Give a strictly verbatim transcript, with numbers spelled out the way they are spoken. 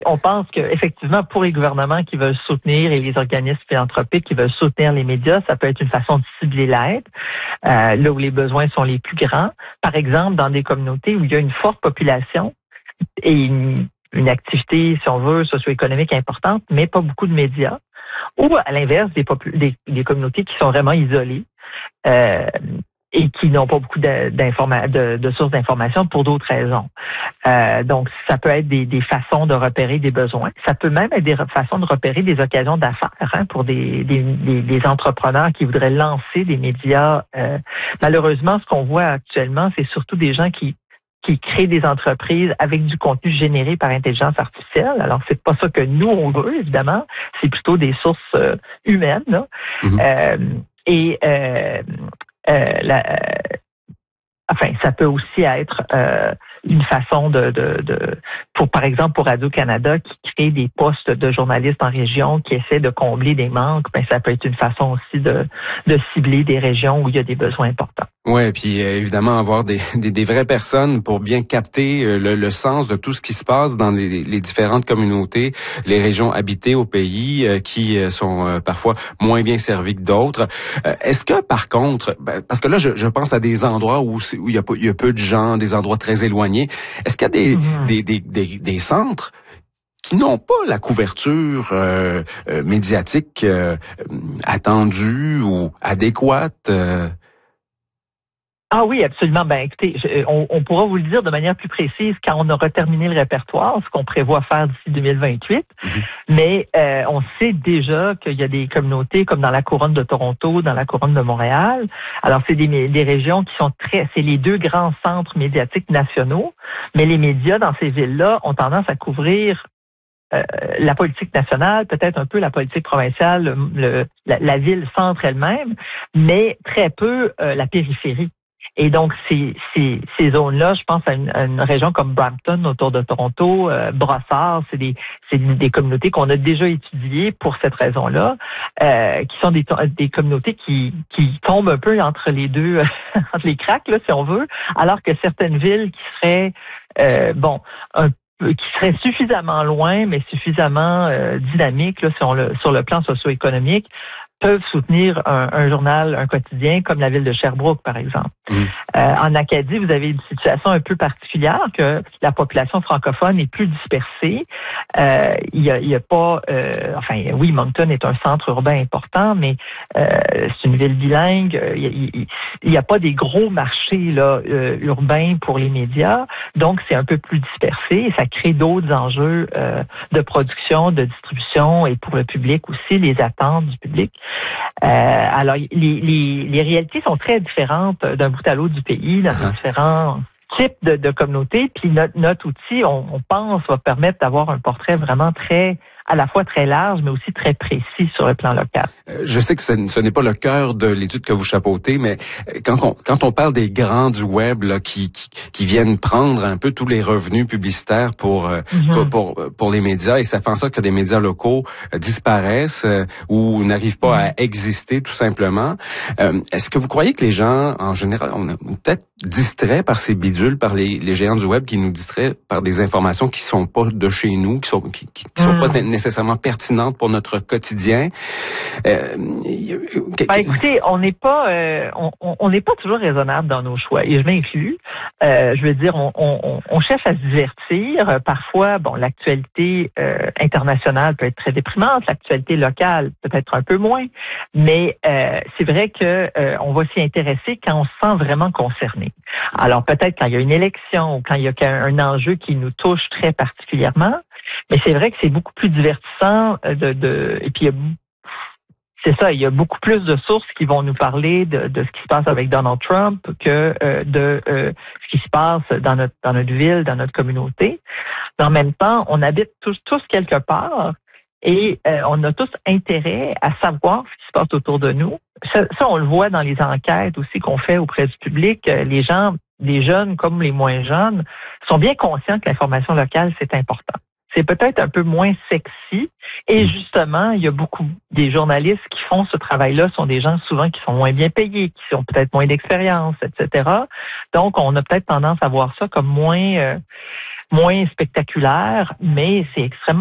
On pense que effectivement, pour les gouvernements qui veulent soutenir et les organismes philanthropiques qui veulent soutenir les médias, ça peut être une façon de cibler l'aide, euh, là où les besoins sont les plus grands. Par exemple, dans des communautés où il y a une forte population et une, une activité, si on veut, socio-économique importante, mais pas beaucoup de médias. Ou à l'inverse, des, popul- des, des communautés qui sont vraiment isolées. Euh, et qui n'ont pas beaucoup de, de, de sources d'information pour d'autres raisons. Euh, donc, ça peut être des, des façons de repérer des besoins. Ça peut même être des façons de repérer des occasions d'affaires hein, pour des, des, des, des entrepreneurs qui voudraient lancer des médias. Euh, malheureusement, ce qu'on voit actuellement, c'est surtout des gens qui qui créent des entreprises avec du contenu généré par intelligence artificielle. Alors, c'est pas ça que nous, on veut, évidemment. C'est plutôt des sources euh, humaines. Là. Mm-hmm. Euh, et... Euh, Euh, la, euh, enfin, ça peut aussi être euh, une façon de, de, de, pour par exemple pour Radio-Canada qui crée des postes de journalistes en région qui essaient de combler des manques. Ben ça peut être une façon aussi de, de cibler des régions où il y a des besoins importants. Ouais, puis euh, évidemment avoir des, des des vraies personnes pour bien capter euh, le, le sens de tout ce qui se passe dans les, les différentes communautés, les régions habitées au pays euh, qui euh, sont euh, parfois moins bien servies que d'autres. Euh, est-ce que par contre, ben, parce que là je, je pense à des endroits où où il y a il y a peu de gens, des endroits très éloignés. Est-ce qu'il y a des mmh. des, des des des centres qui n'ont pas la couverture euh, euh, médiatique euh, attendue ou adéquate? Euh... Ah oui, absolument. Ben écoutez, je, on, on pourra vous le dire de manière plus précise quand on aura terminé le répertoire, ce qu'on prévoit faire d'ici deux mille vingt-huit. Mm-hmm. Mais euh, on sait déjà qu'il y a des communautés comme dans la couronne de Toronto, dans la couronne de Montréal. Alors c'est des, des régions qui sont très, c'est les deux grands centres médiatiques nationaux. Mais les médias dans ces villes-là ont tendance à couvrir Euh, la politique nationale, peut-être un peu la politique provinciale, le, le, la, la ville-centre elle-même, mais très peu euh, la périphérie. Et donc, ces, ces, ces zones-là, je pense à une, à une région comme Brampton, autour de Toronto, euh, Brossard, c'est des, c'est des communautés qu'on a déjà étudiées pour cette raison-là, euh, qui sont des, des communautés qui, qui tombent un peu entre les deux, entre les cracks, là, si on veut, alors que certaines villes qui seraient, euh, bon, un qui serait suffisamment loin, mais suffisamment euh, dynamique là, sur, le, sur le plan socio-économique, peuvent soutenir un, un journal, un quotidien, comme la ville de Sherbrooke, par exemple. Mmh. Euh, en Acadie, vous avez une situation un peu particulière, que la population francophone est plus dispersée. Euh, il y a, il y a pas... Euh, enfin, oui, Moncton est un centre urbain important, mais euh, c'est une ville bilingue. Il n'y a, a pas des gros marchés là, euh, urbains pour les médias, donc c'est un peu plus dispersé et ça crée d'autres enjeux euh, de production, de distribution et pour le public aussi, les attentes du public. Euh, alors, les, les, les réalités sont très différentes d'un bout à l'autre du pays, dans les différents types de, de communautés. Puis notre, notre outil, on, on pense, va permettre d'avoir un portrait vraiment très, à la fois très large, mais aussi très précis sur le plan local. Je sais que ce n'est pas le cœur de l'étude que vous chapeautez, mais quand on, quand on parle des grands du web là, qui, qui, qui viennent prendre un peu tous les revenus publicitaires pour, mm-hmm. pour, pour, pour les médias, et ça fait en sorte que des médias locaux disparaissent euh, ou n'arrivent pas mm-hmm. à exister tout simplement. Euh, est-ce que vous croyez que les gens, en général, on est peut-être distraits par ces bidules, par les, les géants du web qui nous distraient par des informations qui sont pas de chez nous, qui sont, qui, qui sont mm. pas nécessairement pertinentes pour notre quotidien? Euh, ben, écoutez, on n'est pas, euh, on n'est pas toujours raisonnable dans nos choix, et je m'inclus. Euh, je veux dire, on, on, on cherche à se divertir. Parfois, bon, l'actualité euh, internationale peut être très déprimante, l'actualité locale peut-être un peu moins, mais euh, c'est vrai que euh, on va s'y intéresser quand on se sent vraiment concerné. Alors peut-être quand il y a une élection ou quand il y a un enjeu qui nous touche très particulièrement, mais c'est vrai que c'est beaucoup plus divertissant de, de et puis il y a C'est ça, il y a beaucoup plus de sources qui vont nous parler de, de ce qui se passe avec Donald Trump que euh, de euh, ce qui se passe dans notre dans notre ville, dans notre communauté. Mais en même temps, on habite tous tous quelque part et euh, on a tous intérêt à savoir ce qui se passe autour de nous. Ça, ça, on le voit dans les enquêtes aussi qu'on fait auprès du public. Les gens, les jeunes comme les moins jeunes, sont bien conscients que l'information locale, c'est important. c'est peut-être un peu moins sexy. Et justement, il y a beaucoup des journalistes qui font ce travail-là sont des gens souvent qui sont moins bien payés, qui ont peut-être moins d'expérience, et cetera. Donc, on a peut-être tendance à voir ça comme moins euh, moins spectaculaire, mais c'est extrêmement